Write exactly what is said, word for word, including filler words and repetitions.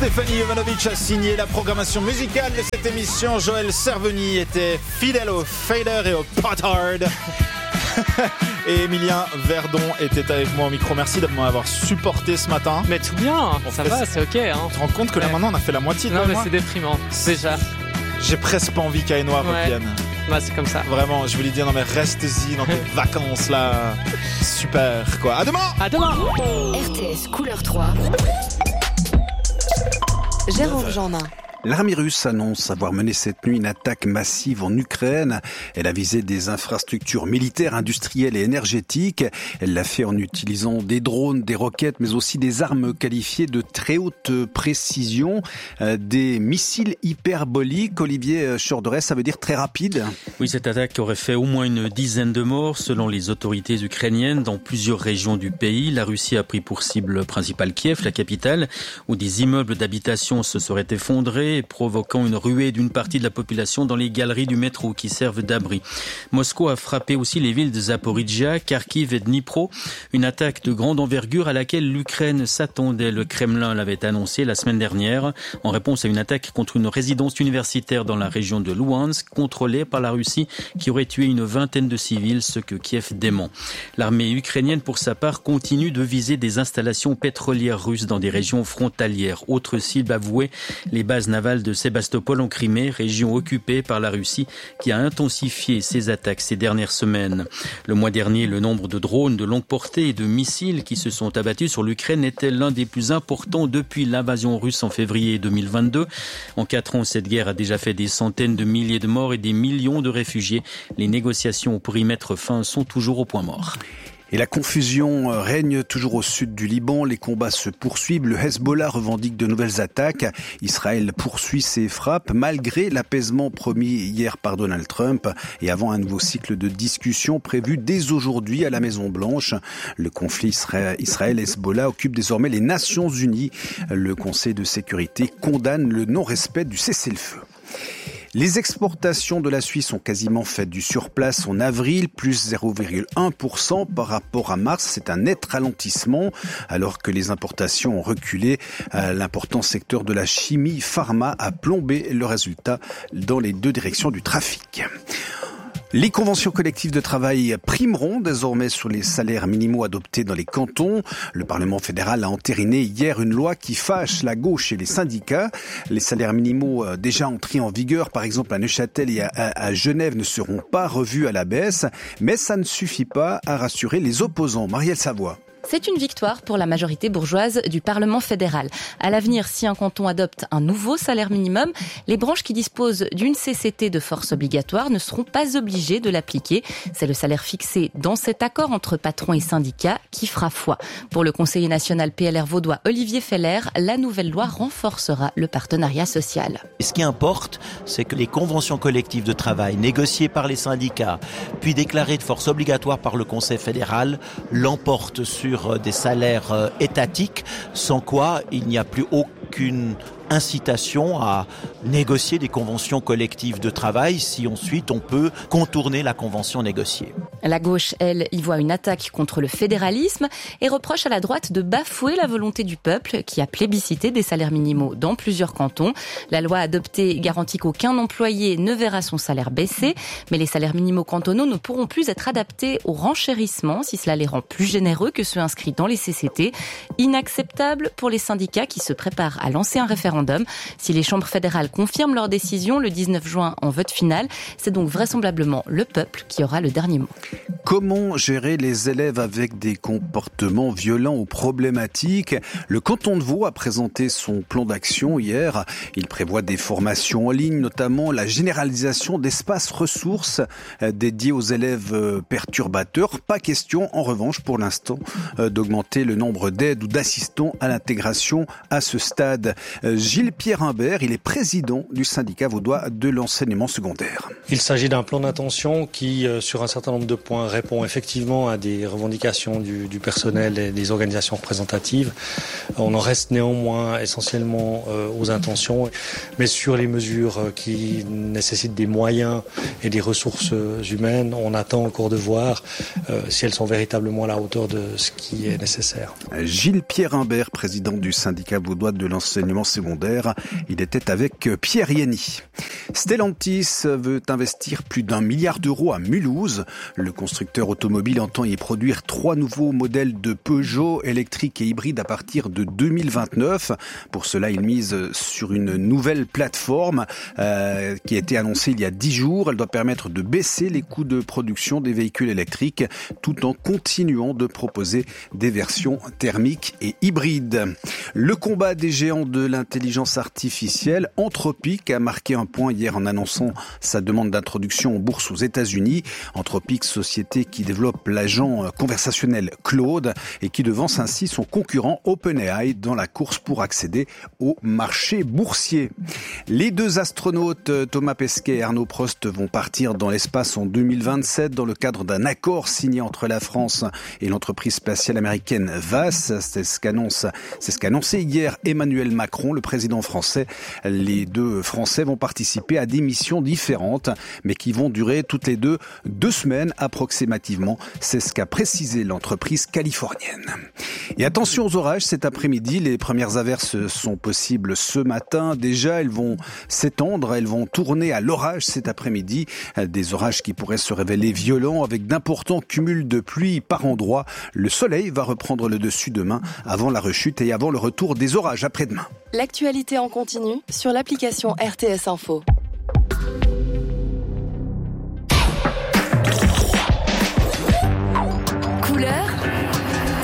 Stéphanie Jovanovic a signé la programmation musicale de cette émission. Joël Cerveny était fidèle au fader et au potard. Et Emilien Verdon était avec moi au micro. Merci de m'avoir supporté ce matin. Mais tout bien, on ça va, c'est ok. Hein. Tu te rends compte que là ouais. maintenant on a fait la moitié de Non, mais moi. c'est déprimant, déjà. J'ai presque pas envie qu'Aïe Noir ouais. revienne. Bah, c'est comme ça. Vraiment, je voulais dire, non mais reste-y dans tes vacances là. Super quoi. À demain. À demain. R T S Couleur trois. Jérôme Jeannin. L'armée russe annonce avoir mené cette nuit une attaque massive en Ukraine. Elle a visé des infrastructures militaires, industrielles et énergétiques. Elle l'a fait en utilisant des drones, des roquettes, mais aussi des armes qualifiées de très haute précision, des missiles hyperboliques. Olivier Chorderet, ça veut dire très rapide. Oui, cette attaque aurait fait au moins une dizaine de morts selon les autorités ukrainiennes dans plusieurs régions du pays. La Russie a pris pour cible principale Kiev, la capitale, où des immeubles d'habitation se seraient effondrés, provoquant une ruée d'une partie de la population dans les galeries du métro qui servent d'abri. Moscou a frappé aussi les villes de Zaporizhzhia, Kharkiv et Dnipro. Une attaque de grande envergure à laquelle l'Ukraine s'attendait. Le Kremlin l'avait annoncé la semaine dernière en réponse à une attaque contre une résidence universitaire dans la région de Louhansk, contrôlée par la Russie, qui aurait tué une vingtaine de civils, ce que Kiev dément. L'armée ukrainienne, pour sa part, continue de viser des installations pétrolières russes dans des régions frontalières. Autre cible avouée, les bases navales de Sébastopol en Crimée, région occupée par la Russie qui a intensifié ses attaques ces dernières semaines. Le mois dernier, le nombre de drones de longue portée et de missiles qui se sont abattus sur l'Ukraine était l'un des plus importants depuis l'invasion russe en février deux mille vingt-deux. En quatre ans, cette guerre a déjà fait des centaines de milliers de morts et des millions de réfugiés. Les négociations pour y mettre fin sont toujours au point mort. Et la confusion règne toujours au sud du Liban. Les combats se poursuivent. Le Hezbollah revendique de nouvelles attaques. Israël poursuit ses frappes malgré l'apaisement promis hier par Donald Trump et avant un nouveau cycle de discussions prévu dès aujourd'hui à la Maison-Blanche. Le conflit Israël-Hezbollah occupe désormais les Nations Unies. Le Conseil de sécurité condamne le non-respect du cessez-le-feu. Les exportations de la Suisse ont quasiment fait du surplace en avril, plus zéro virgule un pour cent par rapport à mars. C'est un net ralentissement, alors que les importations ont reculé. L'important secteur de la chimie pharma a plombé le résultat dans les deux directions du trafic. Les conventions collectives de travail primeront désormais sur les salaires minimaux adoptés dans les cantons. Le Parlement fédéral a entériné hier une loi qui fâche la gauche et les syndicats. Les salaires minimaux déjà entrés en vigueur, par exemple à Neuchâtel et à, à Genève, ne seront pas revus à la baisse. Mais ça ne suffit pas à rassurer les opposants. Marielle Savoie. C'est une victoire pour la majorité bourgeoise du Parlement fédéral. À l'avenir, si un canton adopte un nouveau salaire minimum, les branches qui disposent d'une C C T de force obligatoire ne seront pas obligées de l'appliquer. C'est le salaire fixé dans cet accord entre patrons et syndicats qui fera foi. Pour le conseiller national P L R vaudois Olivier Feller, la nouvelle loi renforcera le partenariat social. Et ce qui importe, c'est que les conventions collectives de travail négociées par les syndicats, puis déclarées de force obligatoire par le Conseil fédéral, l'emportent sur des salaires étatiques, sans quoi il n'y a plus aucune incitation à négocier des conventions collectives de travail si ensuite on peut contourner la convention négociée. La gauche, elle, y voit une attaque contre le fédéralisme et reproche à la droite de bafouer la volonté du peuple qui a plébiscité des salaires minimaux dans plusieurs cantons. La loi adoptée garantit qu'aucun employé ne verra son salaire baisser, mais les salaires minimaux cantonaux ne pourront plus être adaptés au renchérissement si cela les rend plus généreux que ceux inscrits dans les C C T. Inacceptable pour les syndicats qui se préparent à lancer un référendum. Si les chambres fédérales confirment leur décision le dix-neuf juin en vote final, c'est donc vraisemblablement le peuple qui aura le dernier mot. Comment gérer les élèves avec des comportements violents ou problématiques ? Le canton de Vaud a présenté son plan d'action hier. Il prévoit des formations en ligne, notamment la généralisation d'espaces ressources dédiés aux élèves perturbateurs. Pas question, en revanche, pour l'instant, d'augmenter le nombre d'aides ou d'assistants à l'intégration à ce stade. Gilles-Pierre Imbert, il est président du syndicat vaudois de l'enseignement secondaire. Il s'agit d'un plan d'intention qui, sur un certain nombre de points, répond effectivement à des revendications du, du personnel et des organisations représentatives. On en reste néanmoins essentiellement euh, aux intentions, mais sur les mesures qui nécessitent des moyens et des ressources humaines, on attend encore de voir euh, si elles sont véritablement à la hauteur de ce qui est nécessaire. Gilles-Pierre Imbert, président du syndicat vaudois de l'enseignement secondaire. secondaire. Il était avec Pierre Yenny. Stellantis veut investir plus d'un milliard d'euros à Mulhouse. Le constructeur automobile entend y produire trois nouveaux modèles de Peugeot électriques et hybrides à partir de deux mille vingt-neuf. Pour cela, il mise sur une nouvelle plateforme euh, qui a été annoncée il y a dix jours. Elle doit permettre de baisser les coûts de production des véhicules électriques tout en continuant de proposer des versions thermiques et hybrides. Le combat des géants de l'intelligence artificielle, Anthropic a marqué un point hier en annonçant sa demande d'introduction en bourse aux États-Unis. Anthropic, société qui développe l'agent conversationnel Claude et qui devance ainsi son concurrent OpenAI dans la course pour accéder au marché boursier. Les deux astronautes Thomas Pesquet et Arnaud Prost vont partir dans l'espace en deux mille vingt-sept dans le cadre d'un accord signé entre la France et l'entreprise spatiale américaine V A S. C'est ce qu'annonce, c'est ce qu'a annoncé hier Emmanuel Macron, le président français. Les deux Français vont participer à des missions différentes, mais qui vont durer toutes les deux deux semaines approximativement. C'est ce qu'a précisé l'entreprise californienne. Et attention aux orages cet après-midi. Les premières averses sont possibles ce matin. Déjà, elles vont s'étendre, elles vont tourner à l'orage cet après-midi. Des orages qui pourraient se révéler violents avec d'importants cumuls de pluie par endroits. Le soleil va reprendre le dessus demain avant la rechute et avant le retour des orages après-demain. L'actualité en continu sur l'application R T S Info.